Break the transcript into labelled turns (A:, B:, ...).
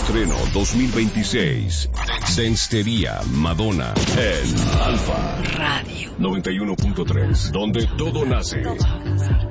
A: estreno 2026. Denstería Madonna en Alfa Radio 91.3, donde todo nace.